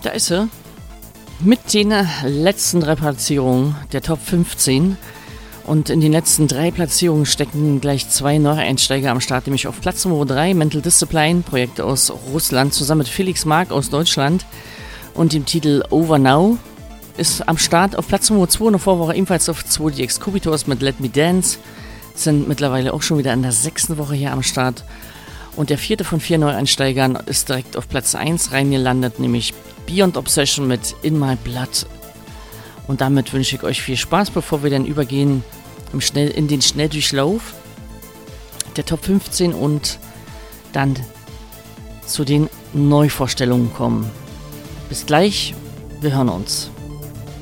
Da ist sie. Mit den letzten 3 Platzierungen der Top 15. Und in den letzten 3 Platzierungen stecken gleich 2 Neueinsteiger am Start, nämlich auf Platz Nummer 3 Mental Discipline, Projekt aus Russland, zusammen mit Felix Mark aus Deutschland und dem Titel Over Now. Ist am Start auf Platz Nummer 2 in der Vorwoche ebenfalls auf 2 die Excubitors mit Let Me Dance. Sind mittlerweile auch schon wieder in der 6. Woche hier am Start. Und der 4. von 4 Neueinsteigern ist direkt auf Platz 1 reingelandet, nämlich Beyond Obsession mit In My Blood. Und damit wünsche ich euch viel Spaß, bevor wir dann übergehen in den Schnelldurchlauf der Top 15 und dann zu den Neuvorstellungen kommen. Bis gleich, wir hören uns.